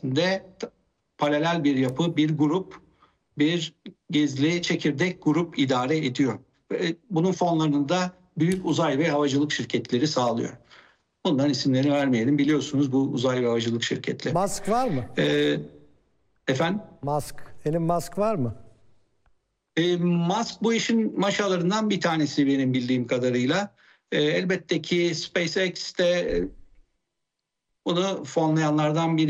içerisinde paralel bir yapı, bir grup, bir gizli çekirdek grup idare ediyor. Bunun fonlarını da büyük uzay ve havacılık şirketleri sağlıyor. Bunların isimlerini vermeyelim. Biliyorsunuz bu uzay ve havacılık şirketleri. Musk var mı? Efendim? Musk. Elon Musk var mı? Musk bu işin maşalarından bir tanesi benim bildiğim kadarıyla. Elbette ki SpaceX de bunu fonlayanlardan biri.